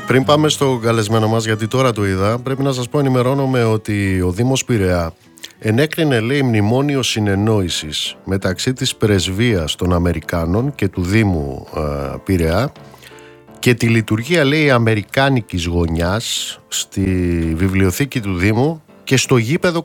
Πριν πάμε στο καλεσμένο μας, γιατί τώρα το είδα, πρέπει να σας πω, ενημερώνομαι ότι ο Δήμος Πειραιά ενέκρινε, λέει, μνημόνιο συνεννόησης μεταξύ της πρεσβείας των Αμερικάνων και του Δήμου Πειραιά και τη λειτουργία, λέει, αμερικάνικης γωνιάς στη βιβλιοθήκη του Δήμου και στο γήπεδο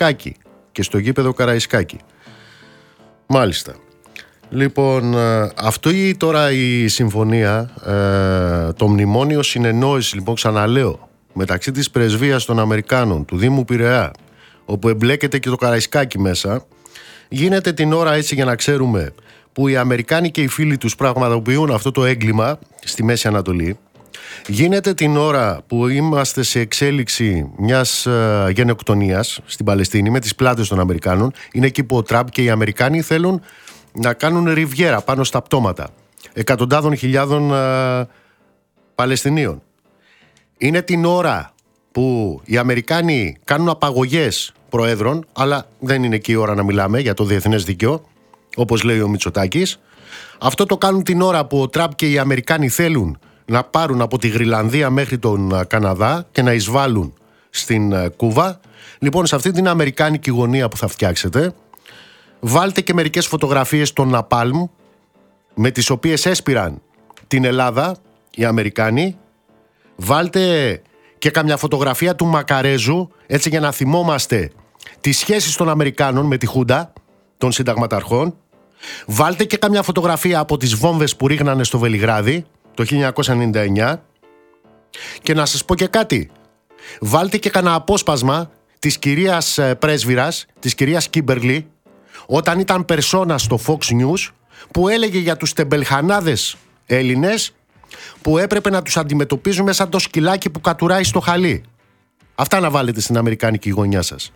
Καραϊσκάκη. Μάλιστα. Λοιπόν, αυτή τώρα η συμφωνία, το μνημόνιο συνεννόησης, λοιπόν, ξαναλέω, μεταξύ της πρεσβείας των Αμερικάνων, του Δήμου Πειραιά, όπου εμπλέκεται και το Καραϊσκάκι μέσα, γίνεται την ώρα, έτσι για να ξέρουμε, που οι Αμερικάνοι και οι φίλοι τους πραγματοποιούν αυτό το έγκλημα στη Μέση Ανατολή. Γίνεται την ώρα που είμαστε σε εξέλιξη μιας γενοκτονίας στην Παλαιστίνη με τις πλάτες των Αμερικάνων. Είναι εκεί που ο Τραμπ και οι Αμερικάνοι θέλουν να κάνουν ριβιέρα πάνω στα πτώματα εκατοντάδων χιλιάδων Παλαιστινίων. Είναι την ώρα που οι Αμερικάνοι κάνουν απαγωγές προέδρων, αλλά δεν είναι εκεί η ώρα να μιλάμε για το διεθνές δίκαιο, όπως λέει ο Μητσοτάκης. Αυτό το κάνουν την ώρα που ο Τραμπ και οι Αμερικάνοι θέλουν να πάρουν από τη Γροιλανδία μέχρι τον Καναδά και να εισβάλλουν στην Κούβα. Λοιπόν, σε αυτή την αμερικάνικη γωνία που θα φτιάξετε, βάλτε και μερικές φωτογραφίες των Ναπάλμ, με τις οποίες έσπηραν την Ελλάδα οι Αμερικάνοι. Βάλτε και καμιά φωτογραφία του Μακαρέζου, έτσι για να θυμόμαστε τις σχέσεις των Αμερικάνων με τη Χούντα των συνταγματαρχών. Βάλτε και καμιά φωτογραφία από τις βόμβες που ρίγνανε στο Βελιγράδι το 1999. Και να σας πω και κάτι. Βάλτε και κανένα απόσπασμα της κυρίας πρέσβυρας, της κυρίας Κίμπερλι, όταν ήταν περσόνα στο Fox News, που έλεγε για τους τεμπελχανάδες Έλληνες που έπρεπε να τους αντιμετωπίζουμε σαν το σκυλάκι που κατουράει στο χαλί. Αυτά να βάλετε στην αμερικάνικη γωνιά σας.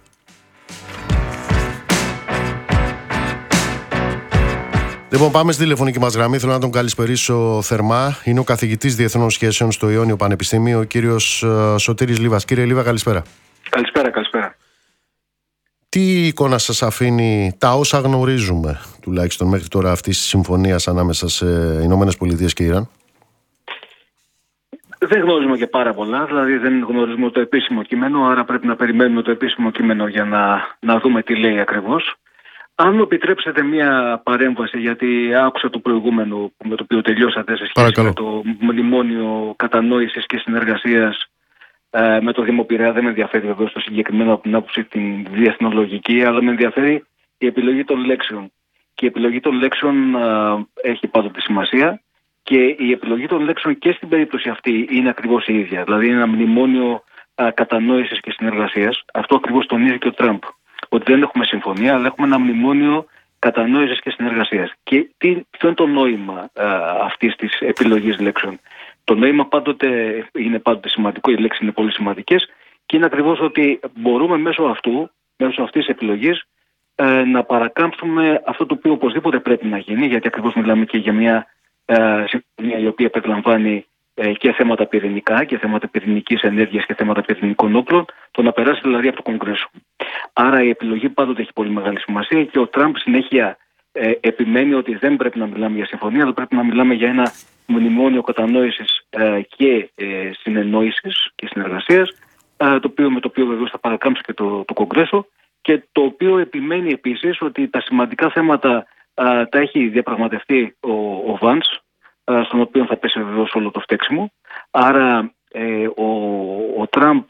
Λοιπόν, πάμε στη τηλεφωνική μας γραμμή. Θέλω να τον καλησπερίσω θερμά. Είναι ο καθηγητής Διεθνών Σχέσεων στο Ιόνιο Πανεπιστήμιο, ο κύριος Σωτήρης Λίβας. Κύριε Λίβα, καλησπέρα. Καλησπέρα. Τι εικόνα σας αφήνει τα όσα γνωρίζουμε, τουλάχιστον μέχρι τώρα, αυτής της συμφωνίας ανάμεσα σε Ηνωμένες Πολιτείες και Ιράν? Δεν γνωρίζουμε και πάρα πολλά, δηλαδή δεν γνωρίζουμε το επίσημο κείμενο, άρα πρέπει να περιμένουμε το επίσημο κείμενο για να δούμε τι λέει ακριβώς. Αν μου επιτρέψετε μία παρέμβαση, γιατί άκουσα το προηγούμενο με το οποίο τελειώσατε σε σχέση με το μνημόνιο κατανόησης και συνεργασίας με το Δήμο Πειραιά. Δεν με ενδιαφέρει βεβαίως το συγκεκριμένο από την άποψη την διεθνολογική, αλλά με ενδιαφέρει η επιλογή των λέξεων. Και η επιλογή των λέξεων έχει πάντοτε σημασία, και η επιλογή των λέξεων και στην περίπτωση αυτή είναι ακριβώς η ίδια. Δηλαδή είναι ένα μνημόνιο κατανόησης και συνεργασίας. Αυτό ακριβώς τονίζει και ο Τραμπ. Ότι δεν έχουμε συμφωνία, αλλά έχουμε ένα μνημόνιο κατανόησης και συνεργασίας. Και ποιο είναι το νόημα αυτής της επιλογής λέξεων? Το νόημα είναι πάντοτε σημαντικό, οι λέξεις είναι πολύ σημαντικές, και είναι ακριβώς ότι μπορούμε μέσω αυτής της επιλογής να παρακάμψουμε αυτό το οποίο οπωσδήποτε πρέπει να γίνει, γιατί ακριβώς μιλάμε και για μια συμφωνία η οποία περιλαμβάνει και θέματα πυρηνικά και θέματα πυρηνικής ενέργειας και θέματα πυρηνικών όπλων, το να περάσει δηλαδή από το Κογκρέσο. Άρα η επιλογή πάντοτε έχει πολύ μεγάλη σημασία, και ο Τραμπ συνέχεια επιμένει ότι δεν πρέπει να μιλάμε για συμφωνία, αλλά πρέπει να μιλάμε για ένα μνημόνιο κατανόησης και συνεννόησης και συνεργασίας, με το οποίο βεβαίως θα παρακάμψει και το Κογκρέσο, και το οποίο επιμένει επίσης ότι τα σημαντικά θέματα τα έχει διαπραγματευτεί ο Βάνς, στον οποίο θα πέσει βεβαίως όλο το φταίξιμο. Άρα ο Τραμπ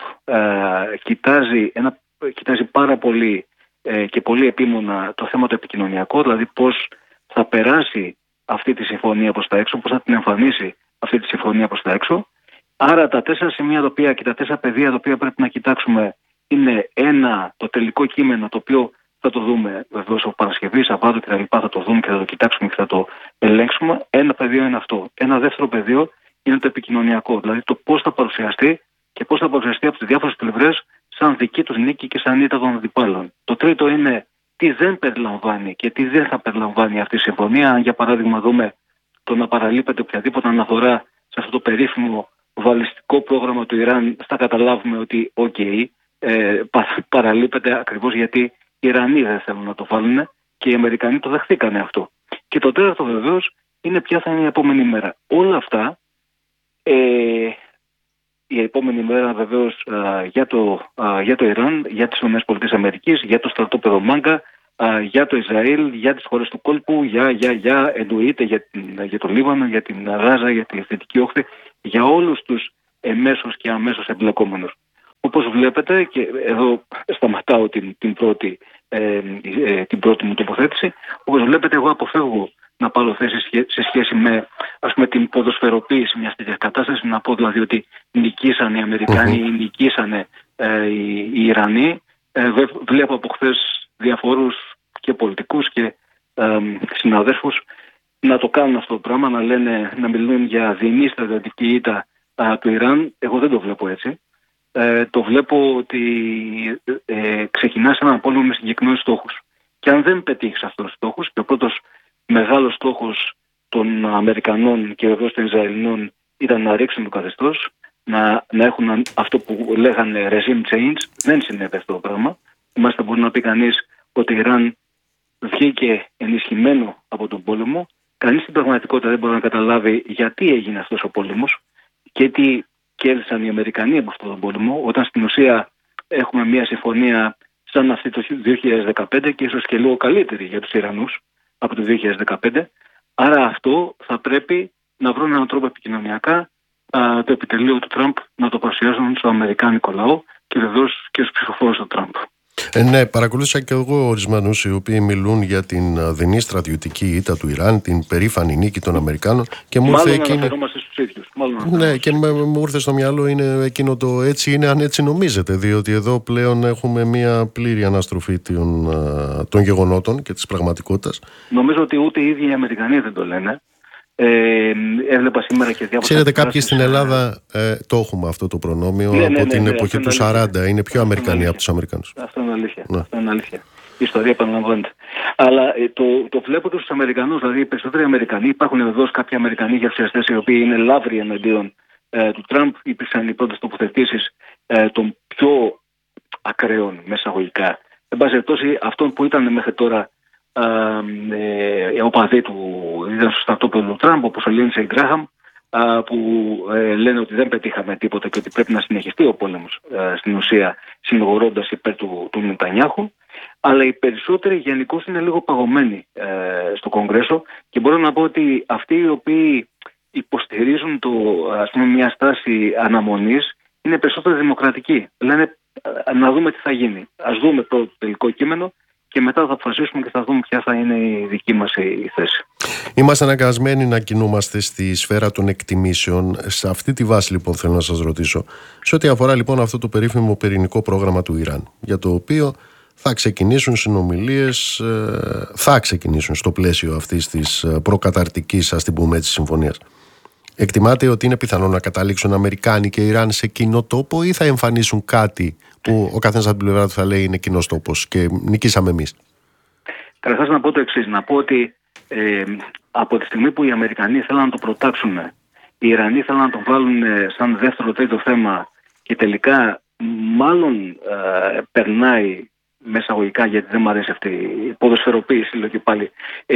κοιτάζει πάρα πολύ και πολύ επίμονα το θέμα το επικοινωνιακό, δηλαδή πώς θα περάσει αυτή τη συμφωνία προς τα έξω, πώς θα την εμφανίσει αυτή τη συμφωνία προς τα έξω. Άρα τα 4 σημεία και τα 4 πεδία τα οποία πρέπει να κοιτάξουμε είναι: ένα, το τελικό κείμενο, το οποίο θα το δούμε βεβαίως από Παρασκευή, Σαββάτο κτλ. Θα το δούμε και θα το κοιτάξουμε και θα το ελέγξουμε. Ένα πεδίο είναι αυτό. Ένα δεύτερο πεδίο είναι το επικοινωνιακό, δηλαδή το πώς θα παρουσιαστεί και πώς θα παρουσιαστεί από τις διάφορες πλευρές σαν δική τους νίκη και σαν ήττα των αντιπάλων. Το τρίτο είναι τι δεν περιλαμβάνει και τι δεν θα περιλαμβάνει αυτή η συμφωνία. Αν για παράδειγμα δούμε το να παραλείπεται οποιαδήποτε αναφορά σε αυτό το περίφημο βαλιστικό πρόγραμμα του Ιράν, θα καταλάβουμε ότι παραλείπεται ακριβώς γιατί οι Ιρανοί δεν θέλουν να το βάλουν και οι Αμερικανοί το δεχθήκανε αυτό. Και το τέταρτο βεβαίως είναι ποια θα είναι η επόμενη μέρα. Όλα αυτά η επόμενη μέρα βεβαίως για το Ιράν, για τις ΗΠΑ, για το στρατόπεδο Μάγκα, για το Ισραήλ, για τις χώρες του κόλπου, εννοείται για το Λίβανο, για την Γάζα, για τη Δυτική Όχθη, για όλους τους εμέσως και αμέσως εμπλεκόμενους. Όπως βλέπετε, και εδώ σταματάω την πρώτη μου τοποθέτηση, όπως βλέπετε εγώ αποφεύγω να πάρω θέση σε σχέση με, ας πούμε, την ποδοσφαιροποίηση μιας τέτοιας κατάστασης, να πω δηλαδή ότι νικήσανε οι Αμερικάνοι ή νικήσανε οι Ιρανοί. Βλέπω από χθες διαφόρους και πολιτικούς και συναδέλφους να το κάνουν αυτό το πράγμα, να μιλούν για δεινή στρατιωτική ήττα του Ιράν. Εγώ δεν το βλέπω έτσι. Το βλέπω ότι ξεκινά σε έναν πόλεμο με συγκεκριμένους στόχους. Και αν δεν πετύχεις αυτούς τους στόχους, και ο πρώτος μεγάλος στόχος των Αμερικανών και βεβαίως των Ισραηλινών ήταν να ρίξουν το καθεστώς, να έχουν αυτό που λέγανε regime change, δεν συνέβη αυτό το πράγμα. Μάλιστα μπορεί να πει κανείς ότι το Ιράν βγήκε ενισχυμένο από τον πόλεμο. Κανείς στην πραγματικότητα δεν μπορεί να καταλάβει γιατί έγινε αυτός ο πόλεμος και τι κέρδισαν οι Αμερικανοί από αυτόν τον πόλεμο, όταν στην ουσία έχουμε μια συμφωνία σαν αυτή το 2015 και ίσως και λίγο καλύτερη για τους Ιρανούς από το 2015. Άρα αυτό θα πρέπει να βρουν έναν τρόπο επικοινωνιακά το επιτελείο του Τραμπ να το παρουσιάσουν στο αμερικάνικο λαό και βεβαίως και στους ψηφοφόρους του Τραμπ. Ναι, παρακολούθησα και εγώ ορισμένους οι οποίοι μιλούν για την δεινή στρατιωτική ήττα του Ιράν, την περήφανη νίκη των Αμερικάνων. Και μου ήρθε αναφερόμαστε στους ίδιους. Ναι, και μου ήρθε στο μυαλό είναι εκείνο το έτσι είναι αν έτσι νομίζετε, διότι εδώ πλέον έχουμε μια πλήρη αναστροφή των γεγονότων και της πραγματικότητας. Νομίζω ότι ούτε οι ίδιοι οι Αμερικανοί δεν το λένε. Έβλεπα σήμερα και διάφορα. Ξέρετε, κάποιοι στην Ελλάδα το έχουμε αυτό το προνόμιο από την εποχή του 40. Είναι πιο Αμερικανοί από τους Αμερικανούς. Αυτό είναι αλήθεια. Αυτό είναι αλήθεια. Η ιστορία επαναλαμβάνεται. Αλλά το βλέπω και στους Αμερικανούς. Δηλαδή, οι περισσότεροι Αμερικανοί, υπάρχουν βεβαίως κάποιοι Αμερικανοί γερουσιαστές οι οποίοι είναι λαύροι εναντίον του Τραμπ. Υπήρξαν οι πρώτες τοποθετήσεις των πιο ακραίων μεσαγωγικά. Εν πάση περιπτώσει, αυτών που ήταν μέχρι τώρα οπαδοί του, ήταν στο στρατόπεδο του Τραμπ, όπως ο Λίντσεϊ Γκράχαμ, που λένε ότι δεν πετύχαμε τίποτα και ότι πρέπει να συνεχιστεί ο πόλεμος στην ουσία, συνηγορώντας υπέρ του Νετανιάχου. Αλλά οι περισσότεροι γενικώς είναι λίγο παγωμένοι στο Κογκρέσο και μπορώ να πω ότι αυτοί οι οποίοι υποστηρίζουν μια στάση αναμονής είναι περισσότερο δημοκρατικοί. Λένε να δούμε τι θα γίνει. Ας δούμε το τελικό κείμενο και μετά θα αποφασίσουμε και θα δούμε ποια θα είναι η δική μας η θέση. Είμαστε αναγκασμένοι να κινούμαστε στη σφαίρα των εκτιμήσεων. Σε αυτή τη βάση λοιπόν θέλω να σας ρωτήσω, σε ό,τι αφορά λοιπόν αυτό το περίφημο πυρηνικό πρόγραμμα του Ιράν, για το οποίο θα ξεκινήσουν συνομιλίες, θα ξεκινήσουν στο πλαίσιο αυτής της προκαταρτικής, ας την πούμε έτσι, συμφωνίας. Εκτιμάτε ότι είναι πιθανό να καταλήξουν Αμερικάνοι και Ιράν σε κοινό τόπο ή θα εμφανίσουν κάτι που ο καθένας από την πλευρά του θα λέει είναι κοινός τόπος και νικήσαμε εμείς? Καταρχάς να πω το εξής, να πω ότι από τη στιγμή που οι Αμερικανοί θέλουν να το προτάξουν, οι Ιρανοί θέλουν να το βάλουν σαν δεύτερο τρίτο θέμα και τελικά μάλλον περνάει μεσαγωγικά, γιατί δεν μου αρέσει αυτή η ποδοσφαιροποίηση, λέω και πάλι,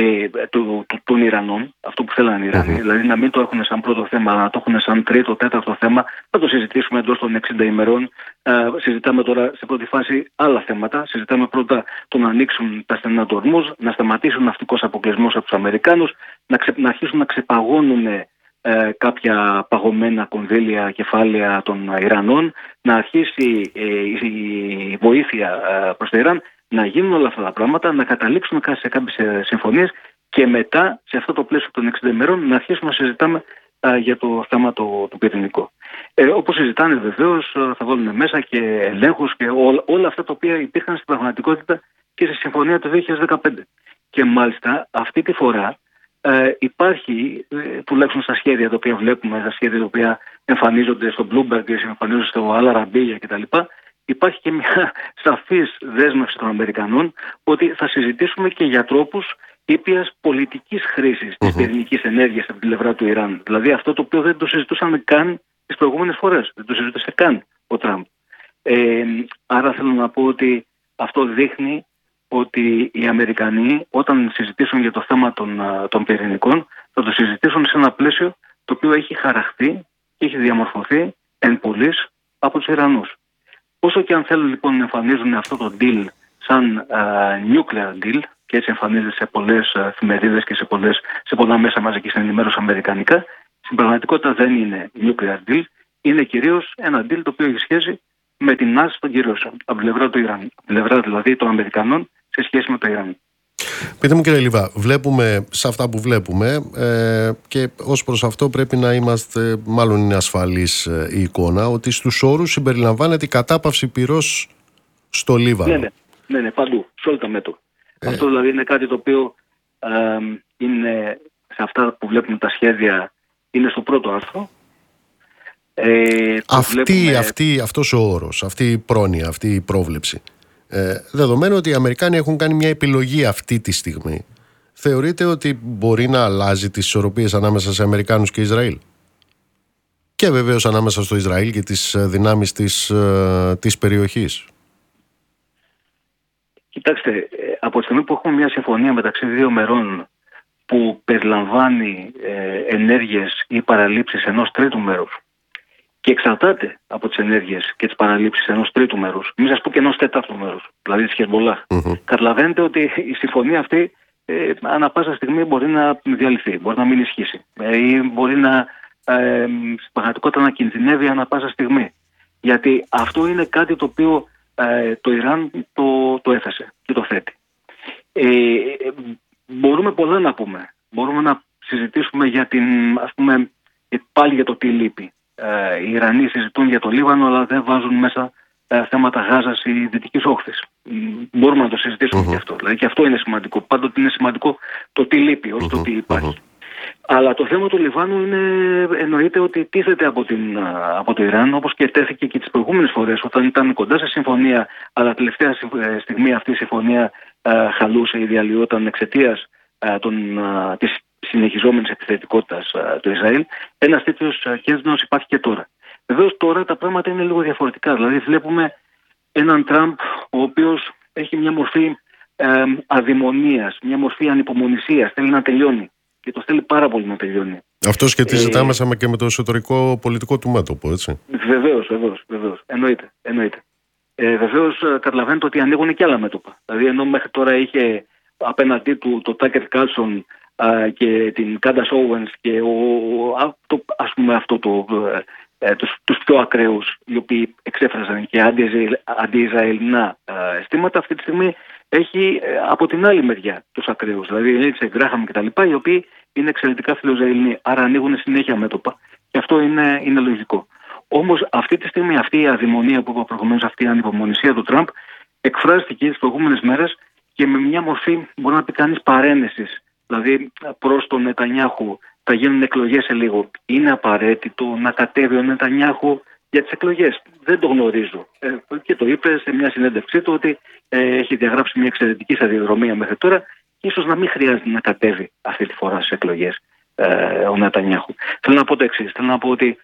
των Ιρανών, αυτό που θέλανε οι Ιρανοί, δηλαδή να μην το έχουν σαν πρώτο θέμα, αλλά να το έχουν σαν τρίτο, τέταρτο θέμα, να το συζητήσουμε εντός των 60 ημερών. Συζητάμε τώρα σε πρώτη φάση άλλα θέματα. Συζητάμε πρώτα το να ανοίξουν τα στενά του Ορμούζ, να σταματήσουν ο ναυτικός αποκλεισμός από τους Αμερικάνους, να αρχίσουν να ξεπαγώνουν κάποια παγωμένα κονδύλια, κεφάλαια των Ιρανών, να αρχίσει η βοήθεια προς το Ιράν, να γίνουν όλα αυτά τα πράγματα, να καταλήξουν σε κάποιες συμφωνίες και μετά, σε αυτό το πλαίσιο των 60 ημερών, να αρχίσουμε να συζητάμε για το θέμα το πυρηνικό. Όπως συζητάνε βεβαίως, θα βάλουν μέσα και ελέγχους και όλα αυτά τα οποία υπήρχαν στην πραγματικότητα και στη συμφωνία του 2015. Και μάλιστα αυτή τη φορά υπάρχει, τουλάχιστον στα σχέδια τα οποία βλέπουμε, στα σχέδια τα οποία εμφανίζονται στο Bloomberg, εμφανίζονται στο Al Arabiya κτλ., υπάρχει και μια σαφής δέσμευση των Αμερικανών ότι θα συζητήσουμε και για τρόπους ήπιας πολιτικής χρήσης της πυρηνικής ενέργειας από την πλευρά του Ιράν. Δηλαδή αυτό το οποίο δεν το συζητούσαμε καν τις προηγούμενες φορές. Δεν το συζητούσε καν ο Τραμπ. Άρα θέλω να πω ότι αυτό δείχνει ότι οι Αμερικανοί όταν συζητήσουν για το θέμα των πυρηνικών θα το συζητήσουν σε ένα πλαίσιο το οποίο έχει χαραχθεί και έχει διαμορφωθεί εν πωλής από τους Ιρανούς. Όσο και αν θέλουν λοιπόν να εμφανίζουν αυτό το deal σαν nuclear deal, και έτσι εμφανίζεται σε πολλές εφημερίδες και σε πολλά μέσα μαζικής ενημέρωσης αμερικανικά, στην πραγματικότητα δεν είναι nuclear deal, είναι κυρίως ένα deal το οποίο έχει σχέση με την άρση των κυρώσεων από την πλευρά του Ιράν, από την πλευρά δηλαδή των Αμερικανών σε σχέση με το Ιράν. Πείτε μου, κύριε Λιβά, βλέπουμε σε αυτά που βλέπουμε και ως προς αυτό πρέπει να είμαστε, μάλλον είναι ασφαλής η εικόνα, ότι στους όρους συμπεριλαμβάνεται η κατάπαυση πυρός στο Λίβανο. Ναι, παντού, σε όλα τα μέτωπα. Αυτό δηλαδή είναι κάτι το οποίο είναι σε αυτά που βλέπουμε τα σχέδια, είναι στο πρώτο άρθρο. Αυτός ο όρος, αυτή η πρόνοια, αυτή η πρόβλεψη, δεδομένου ότι οι Αμερικάνοι έχουν κάνει μια επιλογή αυτή τη στιγμή, θεωρείτε ότι μπορεί να αλλάζει τις ισορροπίες ανάμεσα σε Αμερικάνους και Ισραήλ? Και βεβαίως ανάμεσα στο Ισραήλ και τις δυνάμεις της περιοχής. Κοιτάξτε, από τη στιγμή που έχουμε μια συμφωνία μεταξύ δύο μερών που περιλαμβάνει ενέργειες ή παραλήψεις ενός τρίτου μέρους και εξαρτάται από τις ενέργειες και τις παραλήψεις ενός τρίτου μέρους, μην σας πω και ενός τέταρτου μέρους, δηλαδή της Χεσμολάχ, καταλαβαίνετε ότι η συμφωνία αυτή ανά πάσα στιγμή μπορεί να διαλυθεί, μπορεί να μην ισχύσει ή μπορεί να στην πραγματικότητα να κινδυνεύει ανά πάσα στιγμή. Γιατί αυτό είναι κάτι το οποίο το Ιράν το έθεσε και το θέτει. Μπορούμε πολλά να πούμε. Μπορούμε να συζητήσουμε για πάλι για το τι λείπει. Οι Ιρανοί συζητούν για το Λίβανο, αλλά δεν βάζουν μέσα θέματα Γάζας ή Δυτικής Όχθης. Μπορούμε να το συζητήσουμε και αυτό. Δηλαδή και αυτό είναι σημαντικό. Πάντοτε είναι σημαντικό το τι λείπει, όχι το τι υπάρχει. Αλλά το θέμα του Λιβάνου εννοείται ότι τίθεται από το Ιράν, όπως και τέθηκε και τις προηγούμενες φορές όταν ήταν κοντά σε συμφωνία, αλλά τελευταία στιγμή αυτή η συμφωνία χαλούσε ή διαλυόταν εξαιτίας της συνεχιζόμενης επιθετικότητας του Ισραήλ. Ένας τέτοιος κίνδυνος υπάρχει και τώρα. Βεβαίως τώρα τα πράγματα είναι λίγο διαφορετικά. Δηλαδή βλέπουμε έναν Τραμπ ο οποίος έχει μια μορφή αδημονίας, μια μορφή ανυπομονησίας, θέλει να τελειώνει. Και το θέλει πάρα πολύ να τελειώνει. Αυτό σχετίζεται άμεσα και με το εσωτερικό πολιτικό του μέτωπο, έτσι. Βεβαίως. Εννοείται. Βεβαίως καταλαβαίνετε ότι ανοίγουν και άλλα μέτωπα. Δηλαδή ενώ μέχρι τώρα είχε απέναντί του το Τάκερ Κάρλσον και την Κάντας Όουενς και τους πιο ακραίους, οι οποίοι εξέφραζαν και αντι-Ισραηλινά αισθήματα, αυτή τη στιγμή έχει από την άλλη μεριά τους ακραίους, δηλαδή η Λίντσε Γκράχαμ κτλ., οι οποίοι είναι εξαιρετικά φιλοϊσραηλινοί, άρα ανοίγουν συνέχεια μέτωπα και αυτό είναι λογικό. Όμως αυτή τη στιγμή αυτή η αδημονία που είπα προηγουμένως, αυτή η ανυπομονησία του Τραμπ εκφράστηκε τις προηγούμενες μέρες και με μια μορφή, μπορεί να πει κανείς, παρένεσης. Δηλαδή προς τον Νετανιάχου θα γίνουν εκλογές σε λίγο. Είναι απαραίτητο να κατέβει ο Νετανιάχου για τις εκλογές? Δεν το γνωρίζω. Και το είπε σε μια συνέντευξή του ότι έχει διαγράψει μια εξαιρετική σταδιοδρομία μέχρι τώρα και ίσως να μην χρειάζεται να κατέβει αυτή τη φορά στις εκλογές ο Νετανιάχου. Θέλω να πω το εξής. Θέλω να πω ότι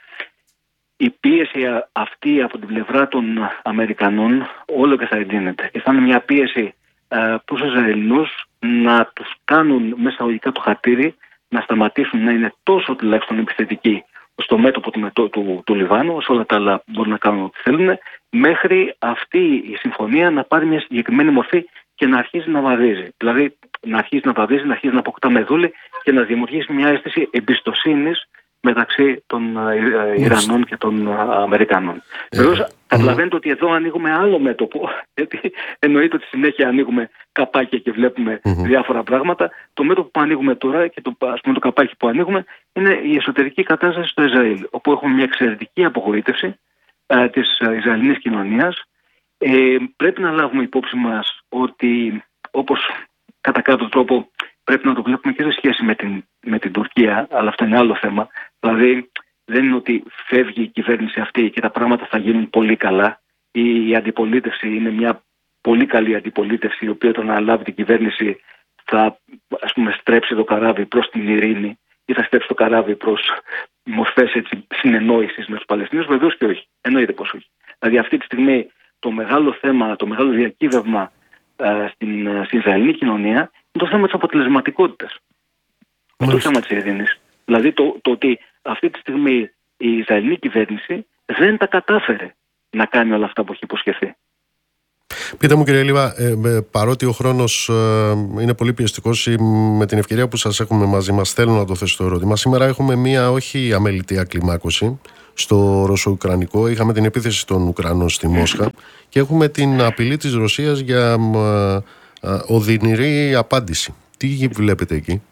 η πίεση αυτή από την πλευρά των Αμερικανών όλο και θα εντείνεται. Και θα είναι μια πίεση προς τους Ισραηλινούς να τους κάνουν μέσα λογικά το χατήρι, να σταματήσουν να είναι τόσο τουλάχιστον επιθετικοί στο μέτωπο του Λιβάνου, όσο όλα τα άλλα μπορούν να κάνουν ό,τι θέλουν, μέχρι αυτή η συμφωνία να πάρει μια συγκεκριμένη μορφή και να αρχίσει να βαδίζει. Δηλαδή να αρχίσει να βαδίζει, να αρχίσει να αποκτά μεδούλη και να δημιουργήσει μια αίσθηση εμπιστοσύνης μεταξύ των Ιρανών και των Αμερικανών. Βεβαίως καταλαβαίνετε ότι εδώ ανοίγουμε άλλο μέτωπο, γιατί εννοείται ότι συνέχεια ανοίγουμε καπάκια και βλέπουμε διάφορα πράγματα. Το μέτωπο που ανοίγουμε τώρα και το καπάκι που ανοίγουμε είναι η εσωτερική κατάσταση στο Ισραήλ, όπου έχουμε μια εξαιρετική απογοήτευση της Ισραηλινής κοινωνίας. Πρέπει να λάβουμε υπόψη μας ότι, όπως κατά κάποιο τρόπο πρέπει να το βλέπουμε και σε σχέση με την Τουρκία, αλλά αυτό είναι άλλο θέμα. Δηλαδή δεν είναι ότι φεύγει η κυβέρνηση αυτή και τα πράγματα θα γίνουν πολύ καλά. Η αντιπολίτευση είναι μια πολύ καλή αντιπολίτευση, η οποία όταν αναλάβει την κυβέρνηση θα στρέψει το καράβι προς την ειρήνη ή θα στρέψει το καράβι προς μορφές συνεννόησης με τους Παλαιστινίους. Βεβαίως και όχι. Εννοείται πως όχι. Δηλαδή αυτή τη στιγμή το μεγάλο θέμα, το μεγάλο διακύβευμα στην Ισραηλινή κοινωνία είναι το θέμα της αποτελεσματικότητας. Το θέμα της ειρήνης. Δηλαδή το ότι αυτή τη στιγμή η Ισραηλινή κυβέρνηση δεν τα κατάφερε να κάνει όλα αυτά που έχει υποσχεθεί. Πείτε μου, κύριε Λίβα, παρότι ο χρόνος είναι πολύ πιεστικός, με την ευκαιρία που σας έχουμε μαζί μας θέλω να το θέσω το ερώτημα. Σήμερα έχουμε μία όχι αμελητή ακλιμάκωση στο ρωσο-ουκρανικό. Είχαμε την επίθεση των Ουκρανών στη Μόσχα και έχουμε την απειλή της Ρωσίας για οδυνηρή απάντηση. Τι βλέπετε εκεί?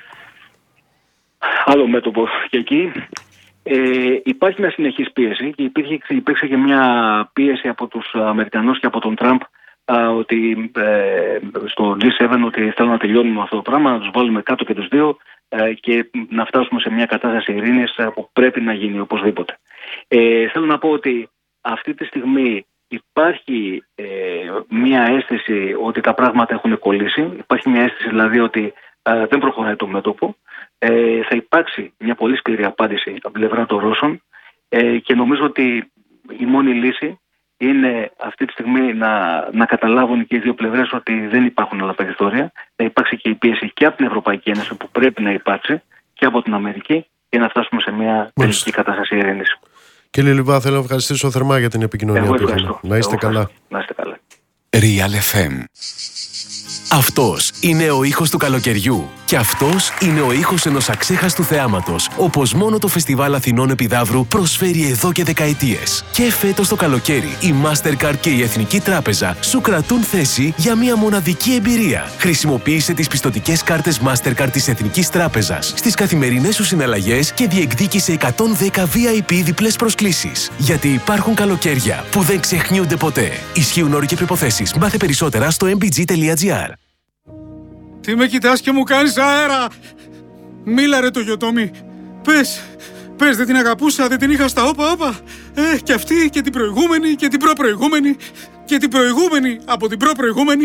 Άλλο μέτωπο και εκεί. Υπάρχει μια συνεχής πίεση και υπήρξε και μια πίεση από τους Αμερικανούς και από τον Τραμπ ότι στο G7 ότι θέλουν να τελειώνουμε αυτό το πράγμα, να τους βάλουμε κάτω και τους δύο και να φτάσουμε σε μια κατάσταση ειρήνης που πρέπει να γίνει οπωσδήποτε. Θέλω να πω ότι αυτή τη στιγμή υπάρχει μια αίσθηση ότι τα πράγματα έχουν κολλήσει. Υπάρχει μια αίσθηση δηλαδή ότι δεν προχωράει το μέτωπο. Θα υπάρξει μια πολύ σκληρή απάντηση από την πλευρά των Ρώσων και νομίζω ότι η μόνη λύση είναι αυτή τη στιγμή να καταλάβουν και οι δύο πλευρές ότι δεν υπάρχουν άλλα περιθώρια. Θα υπάρξει και η πίεση και από την Ευρωπαϊκή Ένωση που πρέπει να υπάρξει και από την Αμερική για να φτάσουμε σε μια τελική κατάσταση ειρήνης. Κύριε Λιβά, θέλω να ευχαριστήσω θερμά για την επικοινωνία που είχαμε. Να είστε καλά. Να είστε καλά. Real FM. Αυτός είναι ο ήχος του καλοκαιριού και αυτός είναι ο ήχος ενός αξέχαστου θεάματος, όπως μόνο το Φεστιβάλ Αθηνών Επιδαύρου προσφέρει εδώ και δεκαετίες. Και φέτος το καλοκαίρι η Mastercard και η Εθνική Τράπεζα σου κρατούν θέση για μια μοναδική εμπειρία. Χρησιμοποίησε τις πιστωτικές κάρτες Mastercard της Εθνικής Τράπεζας στις καθημερινές σου συναλλαγές και διεκδίκησε 110 VIP διπλές προσκλήσεις. Γιατί υπάρχουν καλοκαίρια που δεν ξεχνιούνται ποτέ. Ισχύουν όροι και προϋποθέσεις. Μάθε περισσότερα στο mbg.gr. Τι με κοιτάς και μου κάνεις αέρα! Μίλα ρε το Γιωτόμι! Πες, δεν την αγαπούσα, δεν την είχα στα όπα. Και αυτή και την προηγούμενη και την προπροηγούμενη και την προηγούμενη από την προπροηγούμενη.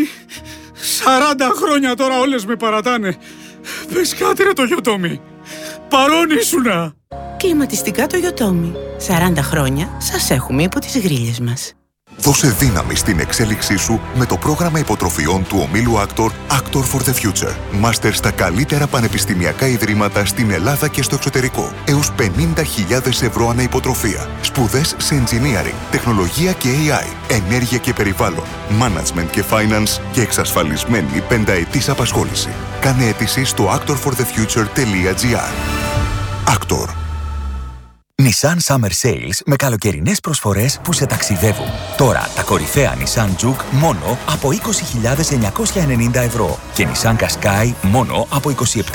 40 χρόνια τώρα όλες με παρατάνε. Πες κάτι ρε το Γιωτόμι! Παρόν ήσουνα! Κλιματιστικά το Γιωτόμι. 40 χρόνια σας έχουμε υπό τις γρίλες μας. Δώσε δύναμη στην εξέλιξή σου με το πρόγραμμα υποτροφιών του ομίλου Actor for the Future. Μάστερ στα καλύτερα πανεπιστημιακά ιδρύματα στην Ελλάδα και στο εξωτερικό. Έως 50.000 ευρώ ανά υποτροφία. Σπουδές σε engineering, τεχνολογία και AI, ενέργεια και περιβάλλον, management και finance και εξασφαλισμένη πενταετής απασχόληση. Κάνε αίτηση στο actorforthefuture.gr. Actor. Nissan Summer Sales με καλοκαιρινές προσφορές που σε ταξιδεύουν. Τώρα τα κορυφαία Nissan Juke μόνο από 20.990 ευρώ και Nissan Qashqai μόνο από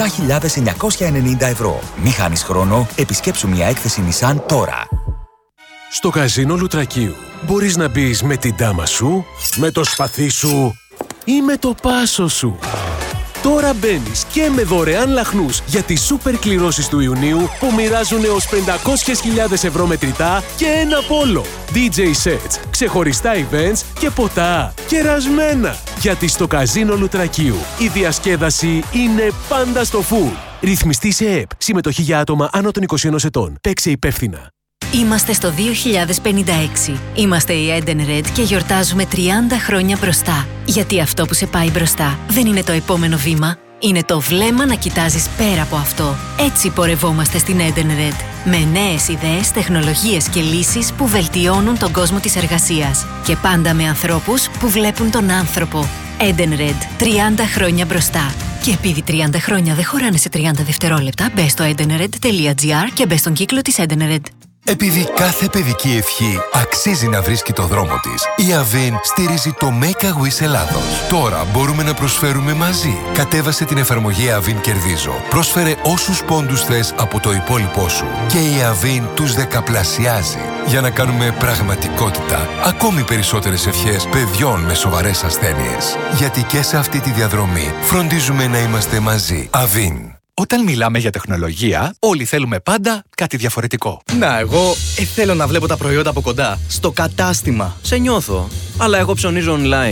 27.990 ευρώ. Μη χάνεις χρόνο, επισκέψου μια έκθεση Nissan τώρα. Στο καζίνο Λουτρακίου μπορείς να μπεις με την τάμα σου, με το σπαθί σου ή με το πάσο σου. Τώρα μπαίνεις και με δωρεάν λαχνούς για τις σούπερ κληρώσεις του Ιουνίου που μοιράζουν έως 500.000 ευρώ μετρητά και ένα πόλο. DJ sets, ξεχωριστά events και ποτά. Κερασμένα. Γιατί στο καζίνο Λουτρακίου η διασκέδαση είναι πάντα στο full. Ρυθμιστή σε ΕΠ. Συμμετοχή για άτομα άνω των 21 ετών. Παίξε υπεύθυνα. Είμαστε στο 2056. Είμαστε η Edenred και γιορτάζουμε 30 χρόνια μπροστά. Γιατί αυτό που σε πάει μπροστά δεν είναι το επόμενο βήμα, είναι το βλέμμα να κοιτάζεις πέρα από αυτό. Έτσι πορευόμαστε στην Edenred. Με νέες ιδέες, τεχνολογίες και λύσεις που βελτιώνουν τον κόσμο της εργασίας. Και πάντα με ανθρώπους που βλέπουν τον άνθρωπο. Edenred. 30 χρόνια μπροστά. Και επειδή 30 χρόνια δεν χωράνε σε 30 δευτερόλεπτα, μπες στο edenred.gr και μπες στον κύκλο της Edenred. Επειδή κάθε παιδική ευχή αξίζει να βρίσκει το δρόμο της, η Avin στηρίζει το Make a Wish Ελλάδος. Τώρα μπορούμε να προσφέρουμε μαζί. Κατέβασε την εφαρμογή Avin Κερδίζω. Πρόσφερε όσους πόντους θες από το υπόλοιπό σου. Και η Avin τους δεκαπλασιάζει. Για να κάνουμε πραγματικότητα ακόμη περισσότερες ευχές παιδιών με σοβαρές ασθένειες. Γιατί και σε αυτή τη διαδρομή φροντίζουμε να είμαστε μαζί. Avin. Όταν μιλάμε για τεχνολογία, όλοι θέλουμε πάντα κάτι διαφορετικό. Να, εγώ θέλω να βλέπω τα προϊόντα από κοντά, στο κατάστημα. Σε νιώθω, αλλά εγώ ψωνίζω online.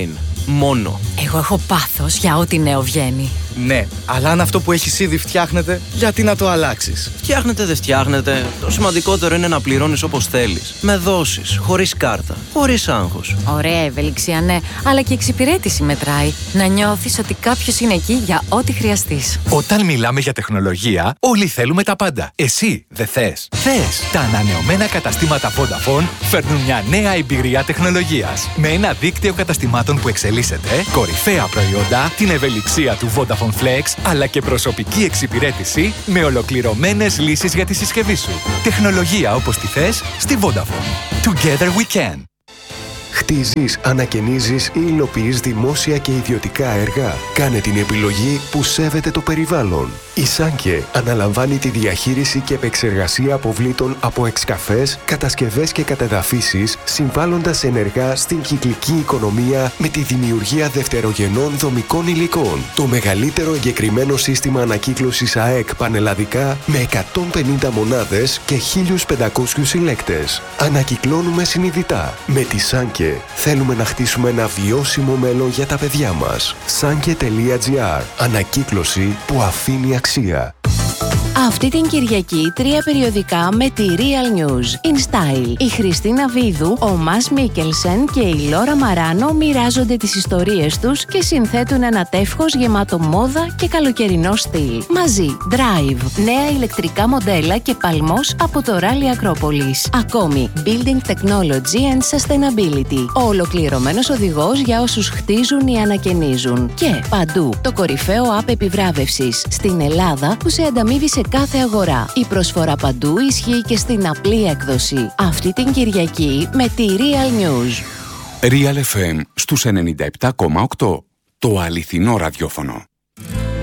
μόνο. Εγώ έχω πάθος για ό,τι νέο βγαίνει. Ναι, αλλά αν αυτό που έχεις ήδη φτιάχνεται, γιατί να το αλλάξεις? Φτιάχνετε, δεν φτιάχνετε. Το σημαντικότερο είναι να πληρώνεις όπως θέλεις. Με δόσεις, χωρίς κάρτα, χωρίς άγχος. Ωραία ευελιξία, ναι, αλλά και εξυπηρέτηση μετράει. Να νιώθεις ότι κάποιος είναι εκεί για ό,τι χρειαστείς. Όταν μιλάμε για τεχνολογία, όλοι θέλουμε τα πάντα. Εσύ δεν θες? Θες! Τα ανανεωμένα καταστήματα Vodafone φέρνουν μια νέα εμπειρία τεχνολογίας. Με ένα δίκτυο καταστημάτων που εξελίσσεται, κορυφαία προϊόντα, την ευελιξία του Vodafone Flex, αλλά και προσωπική εξυπηρέτηση με ολοκληρωμένες λύσεις για τη συσκευή σου. Τεχνολογία όπως τη θες στη Vodafone. Together we can. Χτίζεις, ανακαινίζεις ή υλοποιείς δημόσια και ιδιωτικά έργα. Κάνε την επιλογή που σέβεται το περιβάλλον. Η Σάνκε αναλαμβάνει τη διαχείριση και επεξεργασία αποβλήτων από εξκαφές, κατασκευές και κατεδαφίσεις, συμβάλλοντας ενεργά στην κυκλική οικονομία με τη δημιουργία δευτερογενών δομικών υλικών. Το μεγαλύτερο εγκεκριμένο σύστημα ανακύκλωσης ΑΕΚ πανελλαδικά με 150 μονάδες και 1.500 συλλέκτες. Ανακυκλώνουμε συνειδητά. Με τη Σάνκε θέλουμε να χτίσουμε ένα βιώσιμο μέλλον για τα παιδιά μας. Sanke.gr. Ανακύκλωση που αφήνει αξία. Αυτή την Κυριακή 3 περιοδικά με τη Real News. In Style. Η Χριστίνα Βίδου, ο Μας Μίκελσεν και η Λόρα Μαράνο μοιράζονται τις ιστορίες τους και συνθέτουν ένα τεύχος γεμάτο μόδα και καλοκαιρινό στυλ. Μαζί, Drive, νέα ηλεκτρικά μοντέλα και παλμός από το Rally Acropolis. Ακόμη, Building Technology and Sustainability. Ο ολοκληρωμένος οδηγός για όσους χτίζουν ή ανακαινίζουν. Και παντού, το κορυφαίο app επιβράβευσης στην Ελλάδα που σε ανταμείβει σε κάθε αγορά. Η προσφορά παντού ισχύει και στην απλή έκδοση. Αυτή την Κυριακή με τη Real News. Real FM στους 97,8. Το αληθινό ραδιόφωνο.